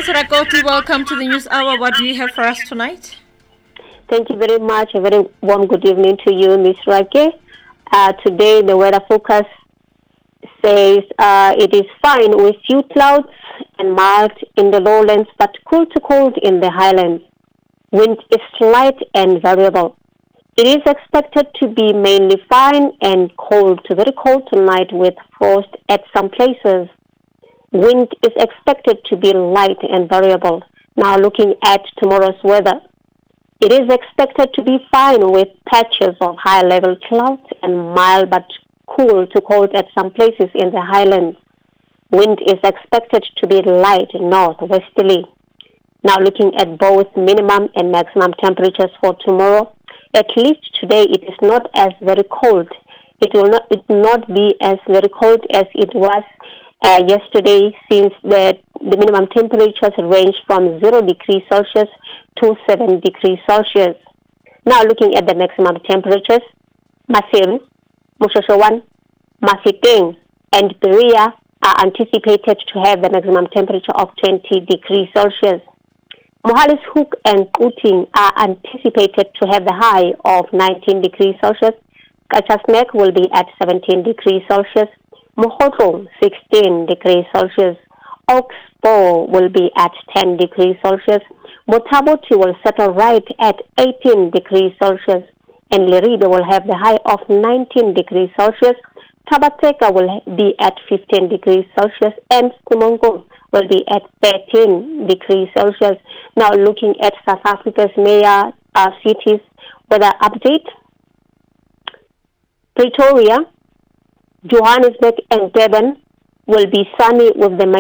Rakoti, welcome to the News Hour. What do you have for us tonight? Thank you very much. A very warm good evening to you, Ms. Rake. Today, the weather forecast says it is fine with few clouds and mild in the lowlands, but cool to cold in the highlands. Wind is slight and variable. It is expected to be mainly fine and cold to very cold tonight with frost at some places. Wind is expected to be light and variable. Now looking at tomorrow's weather. It is expected to be fine with patches of high-level clouds and mild but cool to cold at some places in the highlands. Wind is expected to be light northwesterly. Now looking at both minimum and maximum temperatures for tomorrow. At least today it is not as very cold. It will not be as very cold as it was yesterday, since the minimum temperatures range from 0 degrees Celsius to 7 degrees Celsius. Now looking at the maximum temperatures, Maseru, Mushoshowan, Mafeteng, and Berea are anticipated to have the maximum temperature of 20 degrees Celsius. Mohalishoek and Kuting are anticipated to have the high of 19 degrees Celsius. Kachasnek will be at 17 degrees Celsius. Mohotro, 16 degrees Celsius. Oxbow will be at 10 degrees Celsius. Motaboti will settle right at 18 degrees Celsius. And Leribe will have the high of 19 degrees Celsius. Tabateka will be at 15 degrees Celsius. And Simongo will be at 13 degrees Celsius. Now looking at South Africa's major cities weather update. Pretoria, Johannesburg and Durban will be sunny with the